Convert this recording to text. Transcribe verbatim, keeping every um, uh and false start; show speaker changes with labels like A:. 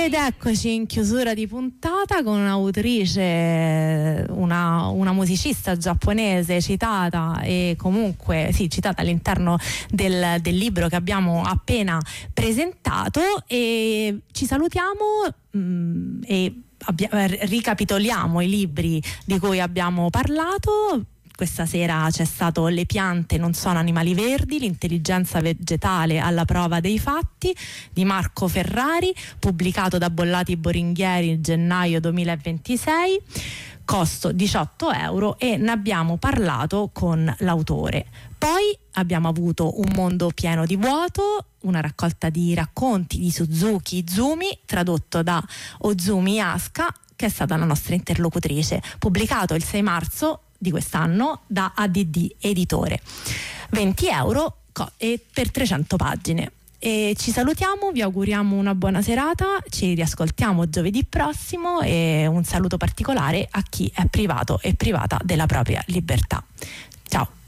A: Ed eccoci in chiusura di puntata con un'autrice, una, una musicista giapponese citata e comunque sì, citata all'interno del, del libro che abbiamo appena presentato, e ci salutiamo mh, e abbia, ricapitoliamo i libri di cui abbiamo parlato. Questa sera c'è stato Le piante non sono animali verdi, l'intelligenza vegetale alla prova dei fatti di Marco Ferrari, pubblicato da Bollati Boringhieri gennaio duemilaventisei, costo diciotto euro, e ne abbiamo parlato con l'autore. Poi abbiamo avuto Un mondo pieno di vuoto, una raccolta di racconti di Suzuki Izumi, tradotto da Ozumi Asuka, che è stata la nostra interlocutrice, pubblicato il sei marzo di quest'anno da A D D Editore, venti euro e per trecento pagine. E ci salutiamo, vi auguriamo una buona serata, ci riascoltiamo giovedì prossimo, e un saluto particolare a chi è privato e privata della propria libertà. Ciao.